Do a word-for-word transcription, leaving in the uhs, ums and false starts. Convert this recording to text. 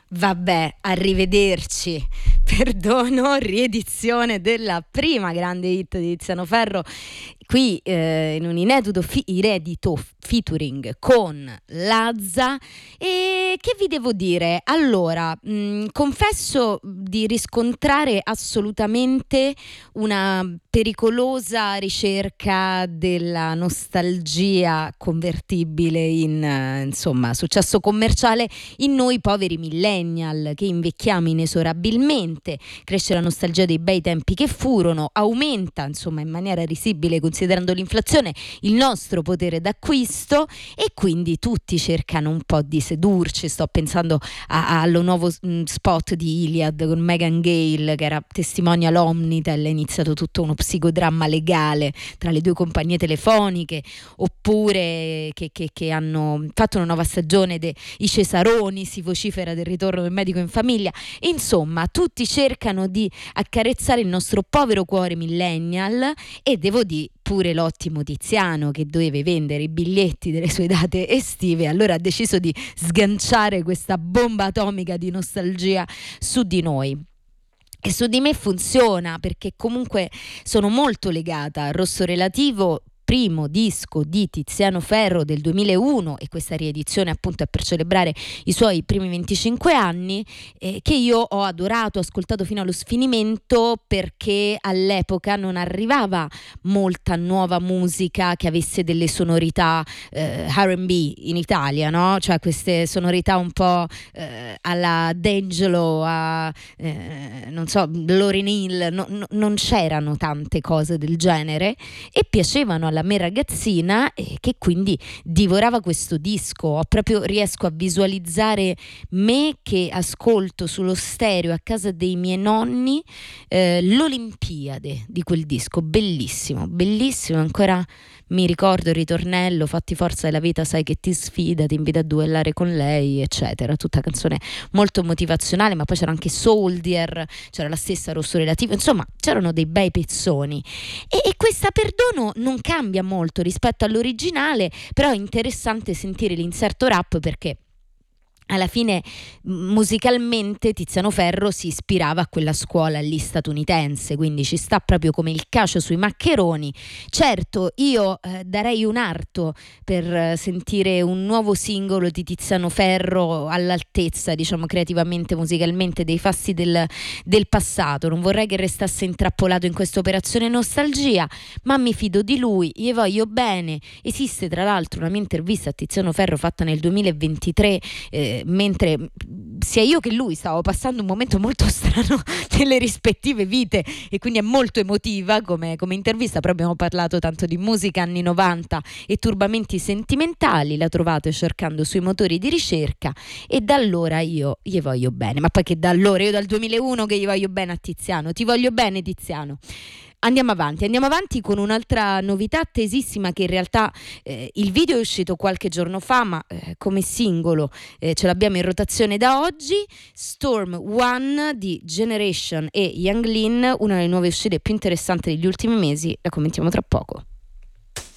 Vabbè, arrivederci. Perdono, riedizione della prima grande hit di Tiziano Ferro, qui eh, in un inedito, fi- inedito featuring con Lazza. E che vi devo dire? Allora, mh, confesso di riscontrare assolutamente una pericolosa ricerca della nostalgia convertibile in eh, insomma successo commerciale in noi poveri millennial che invecchiamo inesorabilmente. Cresce la nostalgia dei bei tempi che furono, aumenta insomma in maniera risibile, considerando l'inflazione, il nostro potere d'acquisto, e quindi tutti cercano un po' di sedurci. Sto pensando a, allo nuovo mh, spot di Iliad con Meghan Gale, che era testimonial Omnitel. È iniziato tutto uno psicodramma legale tra le due compagnie telefoniche, oppure che, che, che hanno fatto una nuova stagione dei Cesaroni, si vocifera del ritorno del medico in famiglia. Insomma, tutti cercano di accarezzare il nostro povero cuore millennial, e devo dire pure l'ottimo Tiziano, che doveva vendere i biglietti delle sue date estive, allora ha deciso di sganciare questa bomba atomica di nostalgia su di noi. E su di me funziona, perché comunque sono molto legata al Rosso Relativo, primo disco di Tiziano Ferro del duemilauno, e questa riedizione appunto è per celebrare i suoi primi venticinque anni, eh, che io ho adorato, ascoltato fino allo sfinimento, perché all'epoca non arrivava molta nuova musica che avesse delle sonorità eh, R and B in Italia, no? Cioè queste sonorità un po' eh, alla D'Angelo, a eh, non so, Lauryn Hill, no, no, non c'erano tante cose del genere, e piacevano alla me ragazzina, eh, che quindi divorava questo disco. Ho proprio riesco a visualizzare me che ascolto sullo stereo a casa dei miei nonni eh, l'Olimpiade di quel disco, bellissimo, bellissimo. Ancora mi ricordo il ritornello: fatti forza, la vita sai che ti sfida, ti invita a duellare con lei, eccetera. Tutta canzone molto motivazionale, ma poi c'era anche Soldier, c'era la stessa Rosso Relativo, insomma c'erano dei bei pezzoni. E, e questa Perdono non cambia molto rispetto all'originale, però è interessante sentire l'inserto rap, perché alla fine musicalmente Tiziano Ferro si ispirava a quella scuola lì statunitense, quindi ci sta proprio come il cacio sui maccheroni. Certo, io eh, darei un arto per eh, sentire un nuovo singolo di Tiziano Ferro all'altezza, diciamo, creativamente, musicalmente, dei fasti del, del passato. Non vorrei che restasse intrappolato in questa operazione nostalgia, ma mi fido di lui, gli voglio bene. Esiste tra l'altro una mia intervista a Tiziano Ferro fatta nel duemilaventitré, eh, mentre sia io che lui stavo passando un momento molto strano nelle rispettive vite, e quindi è molto emotiva come, come intervista. Però abbiamo parlato tanto di musica anni novanta e turbamenti sentimentali. La trovate cercando sui motori di ricerca, e da allora io gli voglio bene. Ma poi che da allora? Io dal duemilauno che gli voglio bene a Tiziano. Ti voglio bene, Tiziano. Andiamo avanti, andiamo avanti con un'altra novità attesissima, che in realtà eh, il video è uscito qualche giorno fa, ma eh, come singolo eh, ce l'abbiamo in rotazione da oggi. Storm One di Generation e Young Lean, una delle nuove uscite più interessanti degli ultimi mesi. La commentiamo tra poco.